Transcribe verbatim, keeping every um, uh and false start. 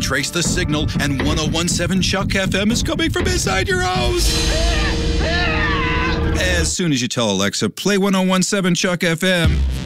traced the signal, and one oh one point seven Chuck F M is coming from inside your house. As soon as you tell Alexa, play one oh one point seven Chuck F M,